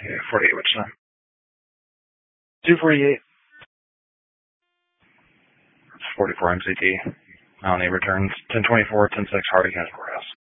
Yeah, 48 which time? 248. 44 MCT. Malney returns. 1024, 106 Hardy County Courthouse.